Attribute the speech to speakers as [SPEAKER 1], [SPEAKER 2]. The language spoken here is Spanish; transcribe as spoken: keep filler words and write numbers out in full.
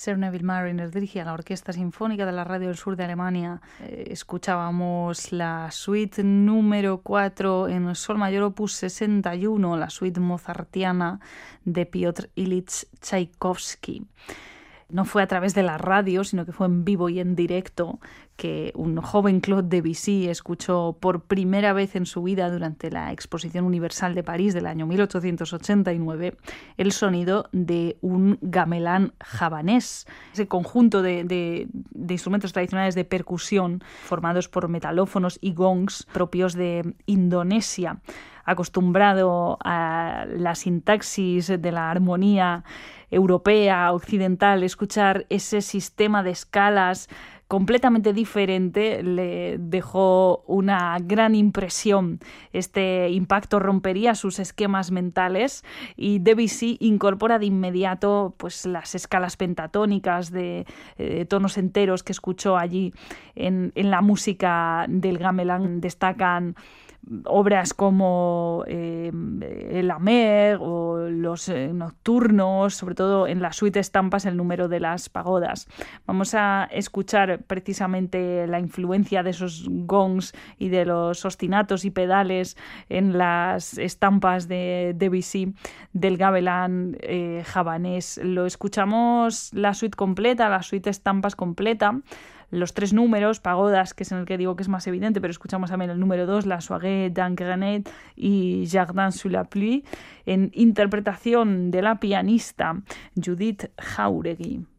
[SPEAKER 1] Sir Neville Marriner dirigía la Orquesta Sinfónica de la Radio del Sur de Alemania. Eh, escuchábamos la suite número cuatro en sol mayor opus sesenta y uno, la suite mozartiana de Piotr Ilich Tchaikovsky. No fue a través de la radio, sino que fue en vivo y en directo que un joven Claude Debussy escuchó por primera vez en su vida durante la Exposición Universal de París del año mil ochocientos ochenta y nueve el sonido de un gamelán javanés, ese conjunto de, de, de instrumentos tradicionales de percusión formados por metalófonos y gongs propios de Indonesia. Acostumbrado a la sintaxis de la armonía europea, occidental, escuchar ese sistema de escalas completamente diferente le dejó una gran impresión. Este impacto rompería sus esquemas mentales y Debussy incorpora de inmediato pues, las escalas pentatónicas de eh, tonos enteros que escuchó allí en, en la música del gamelán. Destacan obras como eh, El Amer o los eh, nocturnos, sobre todo en la suite Estampas, el número de las pagodas. Vamos a escuchar precisamente la influencia de esos gongs y de los ostinatos y pedales en las estampas de Debussy del gamelán eh, javanés. Lo escuchamos la suite completa, la suite Estampas completa, los tres números, pagodas, que es en el que digo que es más evidente, pero escuchamos también el número dos, la Soirée d'un Grenade y Jardin sous la pluie, en interpretación de la pianista Judith Jauregui.